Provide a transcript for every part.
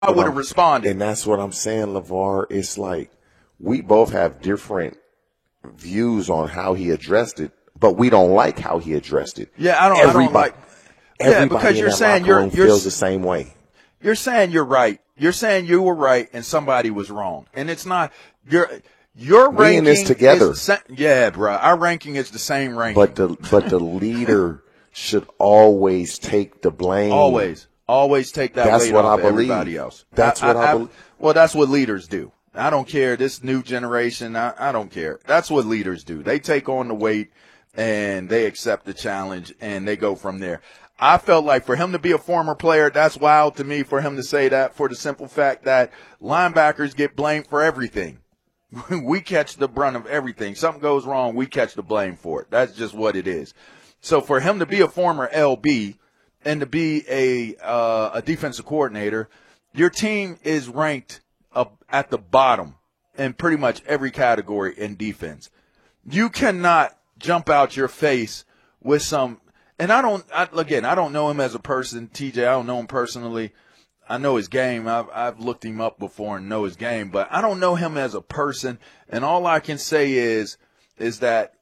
would have responded. And that's what I'm saying, LeVar. It's like we both have different views on how he addressed it, but we don't like how he addressed it. Yeah, I don't like. Everybody because in you're that saying locker room you're feels the same way. You're saying you're right. You're saying you were right and somebody was wrong, and it's not your ranking in this together. Yeah, bro. Our ranking is the same ranking. But the leader should always take the blame. Always take that weight off of everybody else. That's what I believe. Well, that's what leaders do. I don't care. This new generation, I don't care. That's what leaders do. They take on the weight and they accept the challenge and they go from there. I felt like for him to be a former player, that's wild to me for him to say that, for the simple fact that linebackers get blamed for everything. We catch the brunt of everything. Something goes wrong, we catch the blame for it. That's just what it is. So for him to be a former LB and to be a defensive coordinator, your team is ranked at the bottom in pretty much every category in defense. You cannot jump out your face with some. And I don't know him as a person, TJ. I don't know him personally. I know his game. I've looked him up before and know his game, but I don't know him as a person. And all I can say is that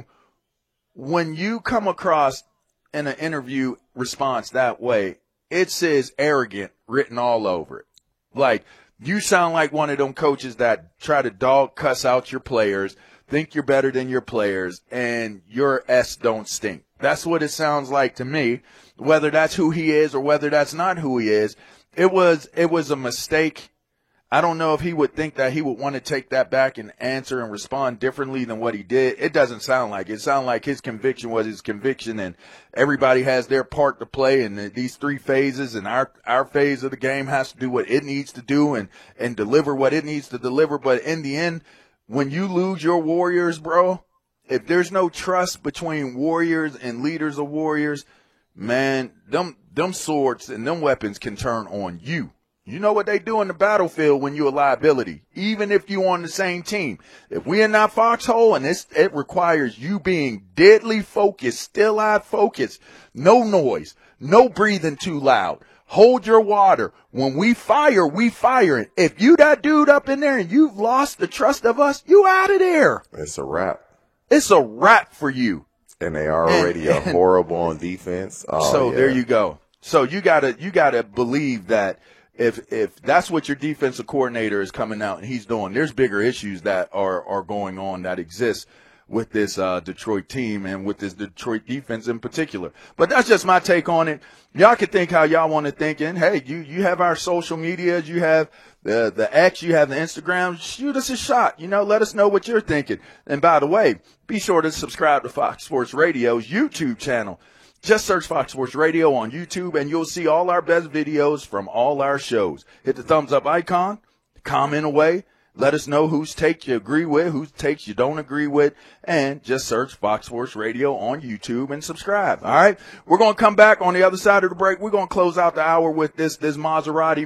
when you come across in an interview response that way, it says arrogant written all over it. Like, you sound like one of them coaches that try to dog cuss out your players, think you're better than your players, and your S don't stink. That's what it sounds like to me, whether that's who he is or whether that's not who he is. It was a mistake. I don't know if he would think that he would want to take that back and answer and respond differently than what he did. It doesn't sound like it. It sounded like his conviction was his conviction, and everybody has their part to play in these three phases, and our phase of the game has to do what it needs to do and deliver what it needs to deliver. But in the end, when you lose your Warriors, bro, if there's no trust between Warriors and leaders of Warriors, man, them swords and them weapons can turn on you. You know what they do in the battlefield when you're a liability, even if you're on the same team. If we're in that foxhole and it requires you being deadly focused, still-eyed focused, no noise, no breathing too loud. Hold your water. When we fire, we firing. If you that dude up in there and you've lost the trust of us, you out of there. It's a wrap. It's a wrap for you. And they are already horrible on defense. So there you go. So you gotta believe that if that's what your defensive coordinator is coming out and he's doing, there's bigger issues that are going on that exist with this Detroit team and with this Detroit defense in particular. But that's just my take on it. Y'all can think how y'all want to think. And, hey, you have our social medias. You have the X. You have the Instagram. Shoot us a shot. Let us know what you're thinking. And, by the way, be sure to subscribe to Fox Sports Radio's YouTube channel. Just search Fox Sports Radio on YouTube, and you'll see all our best videos from all our shows. Hit the thumbs up icon, comment away. Let us know whose take you agree with, whose takes you don't agree with, and just search Fox Sports Radio on YouTube and subscribe. All right? We're going to come back on the other side of the break. We're going to close out the hour with this Maserati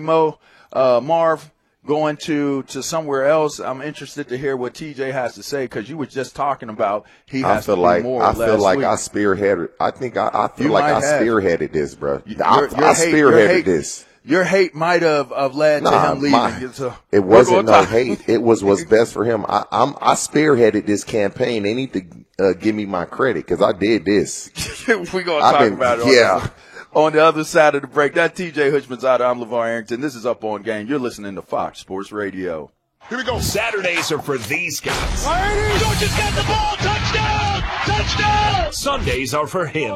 Marv going to somewhere else. I'm interested to hear what TJ has to say, because you were just talking about he has to do more. I feel like I spearheaded. I think I feel like I spearheaded this, bro. I spearheaded this. Your hate might have led to him leaving. It wasn't no hate. It was what's best for him. I spearheaded this campaign. They need to give me my credit, because I did this. We're going to talk about it. On the other side of the break. That's TJ Hutchmanzada. I'm LeVar Arrington. This is Up On Game. You're listening to Fox Sports Radio. Here we go. Saturdays are for these guys. Georgia's got the ball. Touchdown! Touchdown! Sundays are for him.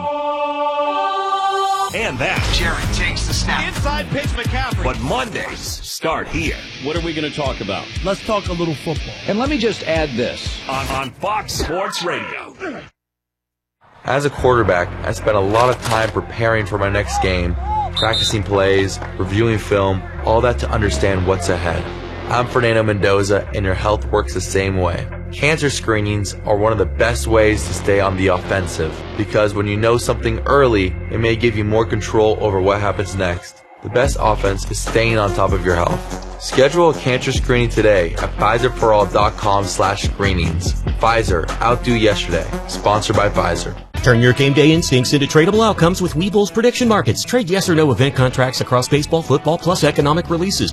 And that. Jarrett takes the snap. Inside pitch, McCaffrey. But Mondays start here. What are we going to talk about? Let's talk a little football. And let me just add this. On Fox Sports Radio. As a quarterback, I spent a lot of time preparing for my next game, practicing plays, reviewing film, all that to understand what's ahead. I'm Fernando Mendoza, and your health works the same way. Cancer screenings are one of the best ways to stay on the offensive, because when you know something early, it may give you more control over what happens next. The best offense is staying on top of your health. Schedule a cancer screening today at PfizerForAll.com/screenings. Pfizer, outdo yesterday. Sponsored by Pfizer. Turn your game day instincts into tradable outcomes with Webull's prediction markets. Trade yes or no event contracts across baseball, football, plus economic releases.